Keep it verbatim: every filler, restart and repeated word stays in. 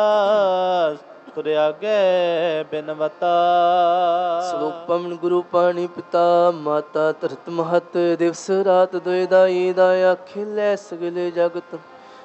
ਤੁਰ ਆਗੇ ਬਿਨਵਤਾ। ਸ਼ਲੋਕ ਪਵਨ ਗੁਰੂ ਪਾਣੀ ਪਿਤਾ ਮਾਤਾ ਧਰਤ ਮਹਤ ਦਿਵਸ ਰਾਤ ਦੁਇ ਦਾਈ ਦਾ ਆਖਿਲੇ ਸਗਲੇ ਜਗਤ